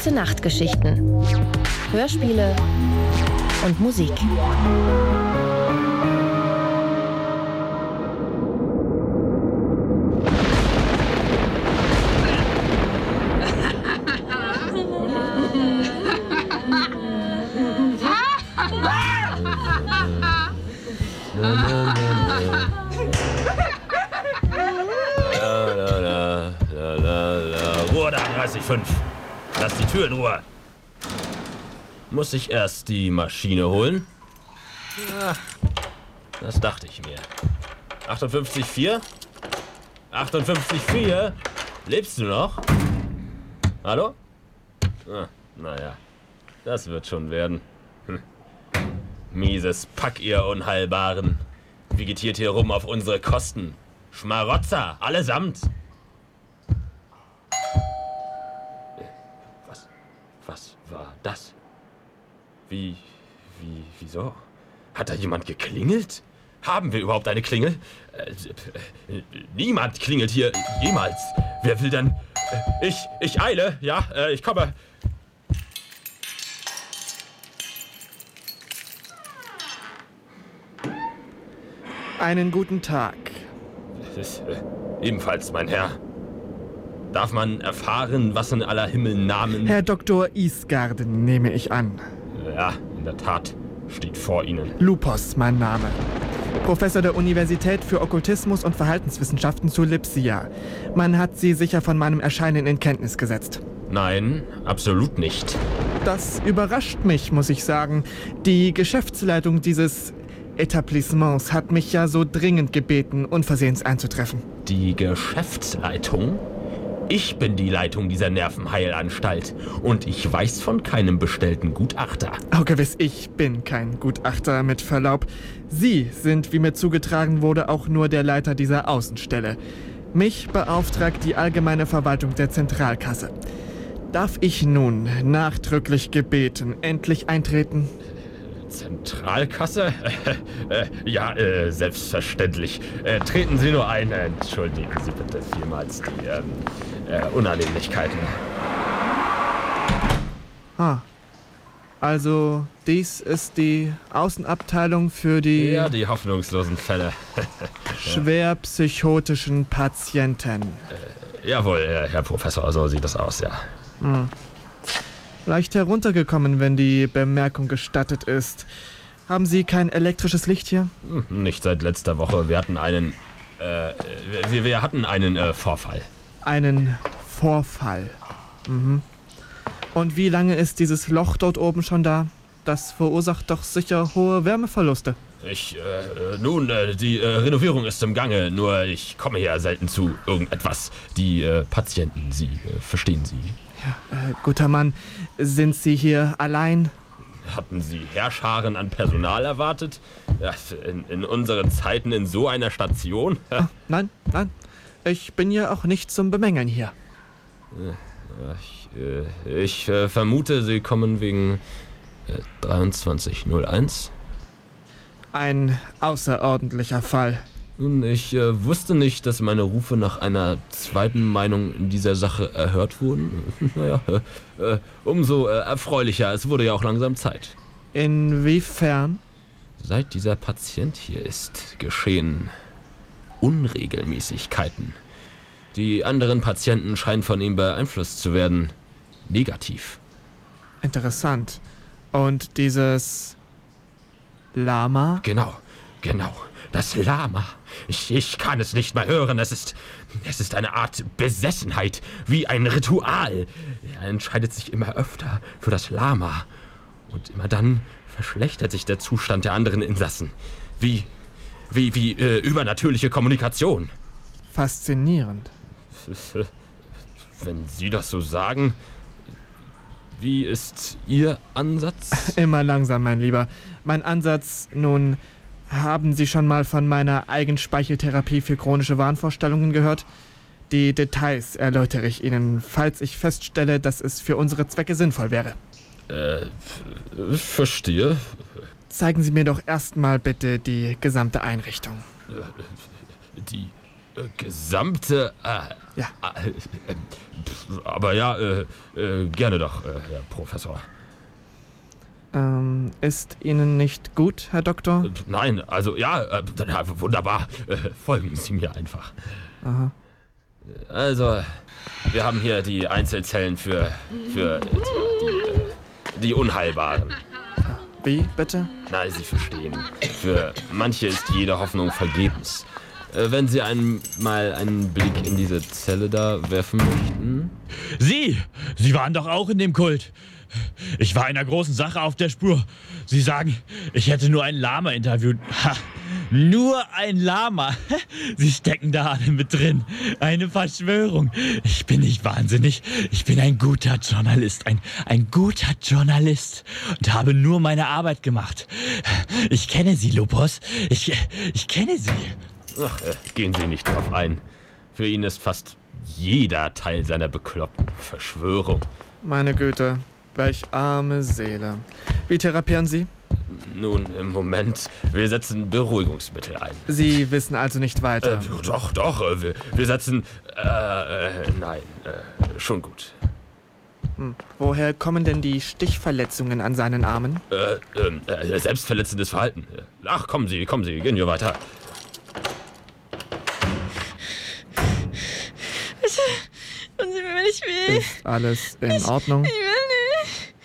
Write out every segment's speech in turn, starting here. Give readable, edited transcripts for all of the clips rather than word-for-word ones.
Gute-Nacht-Geschichten, Hörspiele und Musik. Ruhe da, 30,5. Lass die Tür in Ruhe. Muss ich erst die Maschine holen? Ja, das dachte ich mir. 58,4? 58,4? Lebst du noch? Hallo? Naja, das wird schon werden. Mieses Pack, ihr Unheilbaren. Vegetiert hier rum auf unsere Kosten. Schmarotzer, allesamt. Was war das? Wieso? Hat da jemand geklingelt? Haben wir überhaupt eine Klingel? Niemand klingelt hier jemals. Wer will denn? Ich eile, ja, ich komme. Einen guten Tag. Ebenfalls, mein Herr. Darf man erfahren, was in aller Himmel Namen... Herr Dr. Isgarden, nehme ich an. Ja, in der Tat, steht vor Ihnen. Lupos, mein Name. Professor der Universität für Okkultismus und Verhaltenswissenschaften zu Lipsia. Man hat Sie sicher von meinem Erscheinen in Kenntnis gesetzt. Nein, absolut nicht. Das überrascht mich, muss ich sagen. Die Geschäftsleitung dieses Etablissements hat mich ja so dringend gebeten, unversehens einzutreffen. Die Geschäftsleitung? Ich bin die Leitung dieser Nervenheilanstalt und ich weiß von keinem bestellten Gutachter. Oh, gewiss, ich bin kein Gutachter, mit Verlaub. Sie sind, wie mir zugetragen wurde, auch nur der Leiter dieser Außenstelle. Mich beauftragt die allgemeine Verwaltung der Zentralkasse. Darf ich nun, nachdrücklich gebeten, endlich eintreten? Zentralkasse? Ja, selbstverständlich. Treten Sie nur ein. Entschuldigen Sie bitte vielmals die Unannehmlichkeiten. Also dies ist die Außenabteilung für die... Ja, die hoffnungslosen Fälle. schwer psychotischen Patienten. Jawohl, Herr Professor, so sieht das aus, ja. Leicht heruntergekommen, wenn die Bemerkung gestattet ist. Haben Sie kein elektrisches Licht hier? Nicht seit letzter Woche. Wir hatten einen... Wir hatten einen Vorfall. Einen Vorfall. Und wie lange ist dieses Loch dort oben schon da? Das verursacht doch sicher hohe Wärmeverluste. Die Renovierung ist im Gange, nur ich komme hier selten zu irgendetwas. Die Patienten, Sie, verstehen Sie? Ja, guter Mann, sind Sie hier allein? Hatten Sie Heerscharen an Personal erwartet? Ja, in unseren Zeiten in so einer Station? Nein. Ich bin ja auch nicht zum Bemängeln hier. Ich vermute, Sie kommen wegen 2301. Ein außerordentlicher Fall. Nun, ich wusste nicht, dass meine Rufe nach einer zweiten Meinung in dieser Sache erhört wurden. Naja, umso erfreulicher. Es wurde ja auch langsam Zeit. Inwiefern? Seit dieser Patient hier ist, geschehen Unregelmäßigkeiten. Die anderen Patienten scheinen von ihm beeinflusst zu werden. Negativ. Interessant. Und dieses Lama? Genau. Das Lama. Ich kann es nicht mehr hören. Es ist eine Art Besessenheit, wie ein Ritual. Er entscheidet sich immer öfter für das Lama. Und immer dann verschlechtert sich der Zustand der anderen Insassen. Wie übernatürliche Kommunikation. Faszinierend. Wenn Sie das so sagen, wie ist Ihr Ansatz? Immer langsam, mein Lieber. Mein Ansatz, nun, haben Sie schon mal von meiner Eigenspeicheltherapie für chronische Wahnvorstellungen gehört? Die Details erläutere ich Ihnen, falls ich feststelle, dass es für unsere Zwecke sinnvoll wäre. Verstehe. Zeigen Sie mir doch erstmal bitte die gesamte Einrichtung. Gesamte... Ja. Aber ja, gerne doch, Herr Professor. Ist Ihnen nicht gut, Herr Doktor? Nein, also ja, wunderbar. Folgen Sie mir einfach. Aha. Also, wir haben hier die Einzelzellen für die Unheilbaren. Wie, bitte? Na, Sie verstehen. Für manche ist jede Hoffnung vergebens. Wenn Sie mal einen Blick in diese Zelle da werfen möchten. Sie waren doch auch in dem Kult. Ich war einer großen Sache auf der Spur. Sie sagen, ich hätte nur ein Lama interviewt. Ha, nur ein Lama. Sie stecken da alle mit drin. Eine Verschwörung. Ich bin nicht wahnsinnig. Ich bin ein guter Journalist. Ein guter Journalist. Und habe nur meine Arbeit gemacht. Ich kenne Sie, Lupus. Ich kenne Sie. Ach, gehen Sie nicht drauf ein. Für ihn ist fast jeder Teil seiner bekloppten Verschwörung. Meine Güte, welch arme Seele. Wie therapieren Sie? Nun, im Moment, wir setzen Beruhigungsmittel ein. Sie wissen also nicht weiter. Doch, wir setzen... nein, schon gut. Woher kommen denn die Stichverletzungen an seinen Armen? Selbstverletzendes Verhalten. Ach, kommen Sie, gehen wir weiter. Und Sie mir nicht weh. Ist alles in Ordnung? Ich will nicht.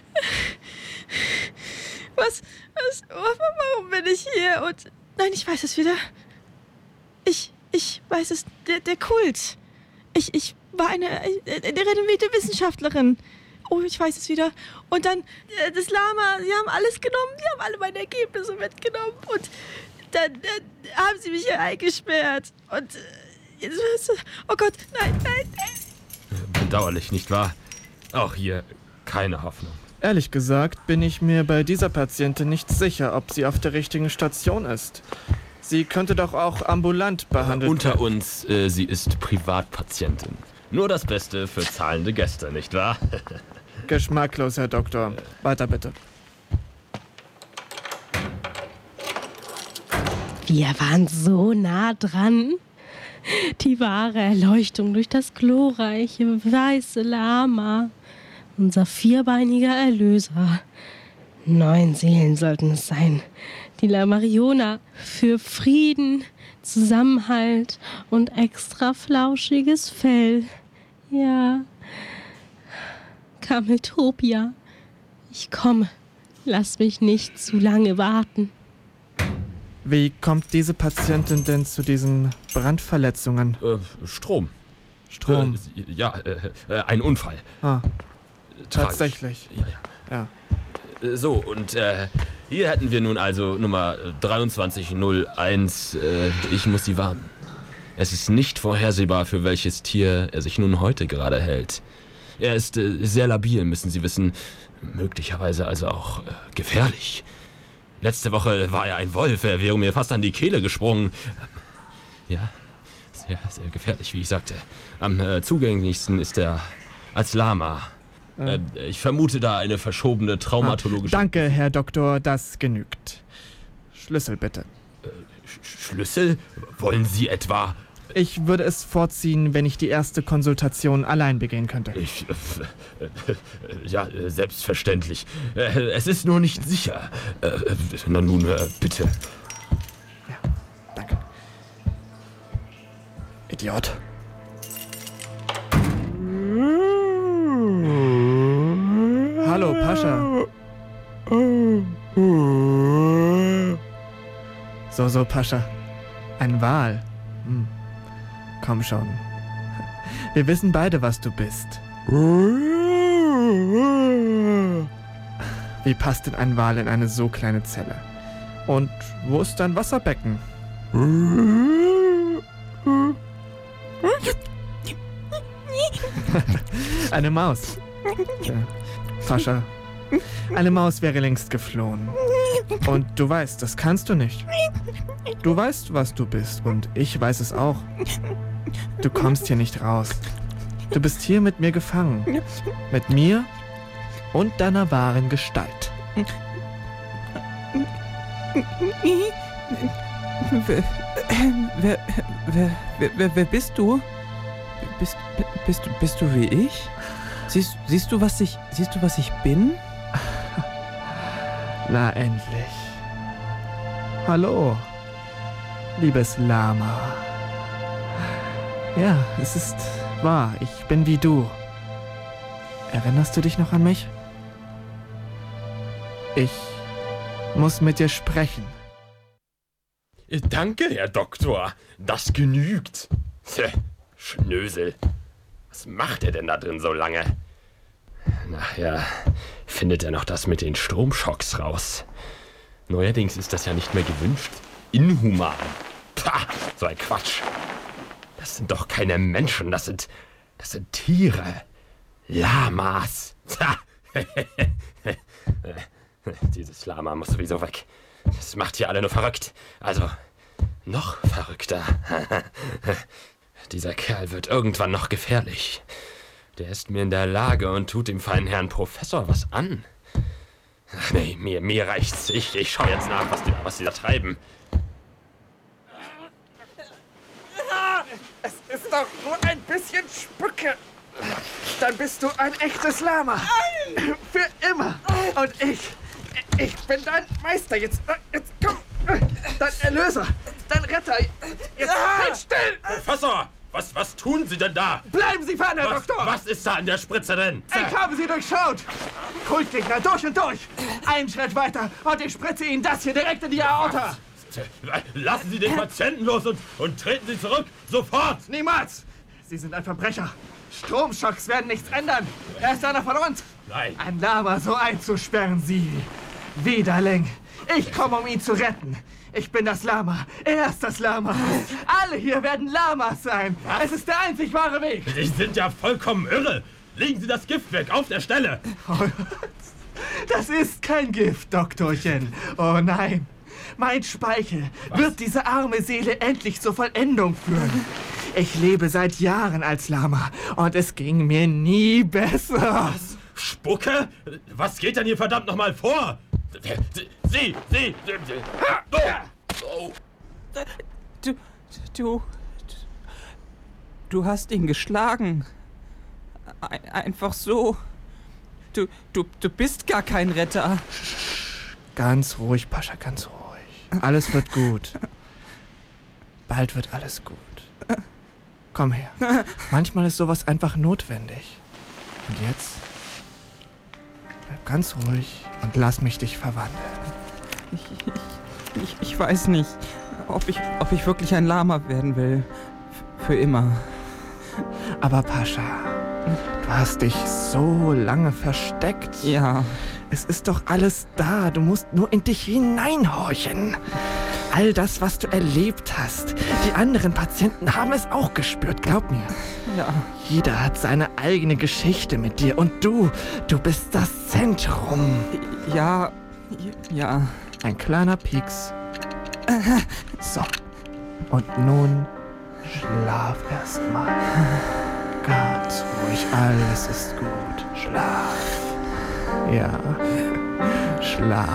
Warum bin ich hier? Und nein, ich weiß es wieder. Ich weiß es, der Kult. Ich war eine renommierte Wissenschaftlerin. Oh, ich weiß es wieder. Und dann das Lama, sie haben alles genommen. Sie haben alle meine Ergebnisse mitgenommen. Und dann haben sie mich hier eingesperrt. Und oh Gott, nein. Bedauerlich, nicht wahr? Auch hier keine Hoffnung. Ehrlich gesagt bin ich mir bei dieser Patientin nicht sicher, ob sie auf der richtigen Station ist. Sie könnte doch auch ambulant behandelt werden. Unter uns, sie ist Privatpatientin. Nur das Beste für zahlende Gäste, nicht wahr? Geschmacklos, Herr Doktor. Weiter bitte. Wir waren so nah dran. Die wahre Erleuchtung durch das glorreiche weiße Lama. Unser vierbeiniger Erlöser. 9 Seelen sollten es sein. Die Lamariona für Frieden, Zusammenhalt und extra flauschiges Fell. Ja. Cameltopia. Ich komme. Lass mich nicht zu lange warten. Wie kommt diese Patientin denn zu diesen Brandverletzungen? Strom. Strom. Ein Unfall. Tatsächlich. Ja. So, und hier hätten wir nun also Nummer 2301. Ich muss Sie warnen. Es ist nicht vorhersehbar, für welches Tier er sich nun heute gerade hält. Er ist sehr labil, müssen Sie wissen. Möglicherweise also auch gefährlich. Letzte Woche war er ein Wolf, er wäre mir fast an die Kehle gesprungen. Ja, sehr, sehr gefährlich, wie ich sagte. Am zugänglichsten ist er als Lama. Ich vermute da eine verschobene traumatologische... Danke, Herr Doktor, das genügt. Schlüssel bitte. Schlüssel? Wollen Sie etwa... Ich würde es vorziehen, wenn ich die erste Konsultation allein begehen könnte. Ja, selbstverständlich. Es ist nur nicht sicher. Na nun, bitte. Ja, danke. Idiot. Hallo, Pascha. So, Pascha. Ein Wal. Komm schon. Wir wissen beide, was du bist. Wie passt denn ein Wal in eine so kleine Zelle? Und wo ist dein Wasserbecken? Eine Maus. Pascha. Eine Maus wäre längst geflohen. Und du weißt, das kannst du nicht. Du weißt, was du bist, und ich weiß es auch. Du kommst hier nicht raus. Du bist hier mit mir gefangen. Mit mir und deiner wahren Gestalt. Wer bist du? Bist du wie ich? Siehst du, was ich bin? Na endlich. Hallo, liebes Lama. Ja, es ist wahr, ich bin wie du. Erinnerst du dich noch an mich? Ich muss mit dir sprechen. Danke, Herr Doktor. Das genügt. Schnösel. Was macht er denn da drin so lange? Nachher findet er noch das mit den Stromschocks raus. Neuerdings ist das ja nicht mehr gewünscht. Inhuman. Pah, so ein Quatsch. Das sind doch keine Menschen, das sind Tiere. Lamas. Dieses Lama muss sowieso weg. Das macht hier alle nur verrückt. Also, noch verrückter. Dieser Kerl wird irgendwann noch gefährlich. Der ist mir in der Lage und tut dem feinen Herrn Professor was an. Ach nee, mir reicht's. Ich schau jetzt nach, was die da treiben. Es ist doch nur ein bisschen Spucke. Dann bist du ein echtes Lama. Für immer. Und ich bin dein Meister. Jetzt komm. Dein Erlöser. Dein Retter. Jetzt halt still. Professor, was tun Sie denn da? Bleiben Sie fern, Herr Doktor. Was ist da in der Spritze drin? Ich habe sie durchschaut. Kultgegner, durch und durch. Einen Schritt weiter und ich spritze Ihnen das hier direkt in die Aorta. Lassen Sie den Patienten los und treten Sie zurück. Sofort. Niemals. Sie sind ein Verbrecher. Stromschocks werden nichts ändern. Er ist einer von uns. Nein. Ein Lama so einzusperren, Sie. Widerling. Ich komme, um ihn zu retten. Ich bin das Lama. Er ist das Lama. Alle hier werden Lamas sein. Es ist der einzig wahre Weg. Sie sind ja vollkommen irre. Legen Sie das Gift weg, auf der Stelle. Das ist kein Gift, Doktorchen. Oh nein. Mein Speichel wird diese arme Seele endlich zur Vollendung führen. Ich lebe seit Jahren als Lama und es ging mir nie besser. Was? Spucke? Was geht denn hier verdammt nochmal vor? Sie! Oh. Du hast ihn geschlagen. Einfach so. Du bist gar kein Retter. Ganz ruhig, Pascha, ganz ruhig. Alles wird gut. Bald wird alles gut. Komm her. Manchmal ist sowas einfach notwendig. Und jetzt? Bleib ganz ruhig und lass mich dich verwandeln. Ich weiß nicht, ob ich wirklich ein Lama werden will. Für immer. Aber Pascha, du hast dich so lange versteckt. Ja. Es ist doch alles da. Du musst nur in dich hineinhorchen. All das, was du erlebt hast. Die anderen Patienten haben es auch gespürt, glaub mir. Ja. Jeder hat seine eigene Geschichte mit dir. Und du bist das Zentrum. Ja. Ein kleiner Pieks. So. Und nun schlaf erst mal. Ganz ruhig, alles ist gut. Schlaf. Ja. Schlaf.